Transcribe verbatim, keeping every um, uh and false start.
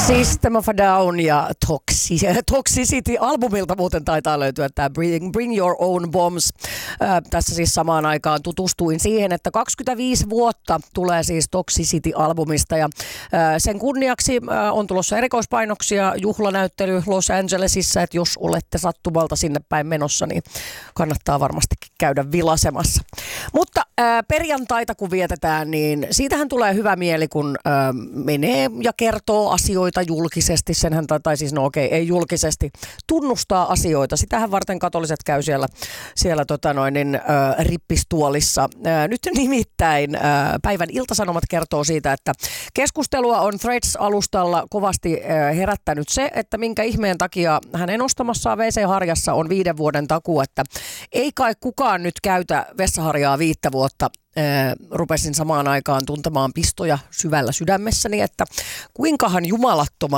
System of a Down ja Toxi- Toxicity-albumilta muuten taitaa löytyä tämä Bring, Bring Your Own Bombs. Äh, tässä siis samaan aikaan tutustuin siihen, että kaksikymmentäviisi vuotta tulee siis Toxicity-albumista ja äh, sen kunniaksi äh, on tulossa erikoispainoksia, juhlanäyttely Los Angelesissa, että jos olette sattumalta sinne päin menossa, niin kannattaa varmastikin käydä vilasemassa. Mutta äh, perjantaita kun vietetään, niin siitähän tulee hyvä mieli, kun äh, menee ja kertoo asioita julkisesti, senhän, tai siis no okei, ei julkisesti, tunnustaa asioita. Sitähän varten katoliset käy siellä, siellä tota noin, niin, äh, rippistuolissa. Äh, nyt nimittäin äh, päivän Ilta-Sanomat kertoo siitä, että keskustelua on Threads-alustalla kovasti äh, herättänyt se, että minkä ihmeen takia hänen ostamassaan W C-harjassa on viiden vuoden takuu, että ei kai kukaan nyt käytä vessaharjaa viittä vuotta. Rupesin samaan aikaan tuntemaan pistoja syvällä sydämessäni, että kuinkahan jumalattoman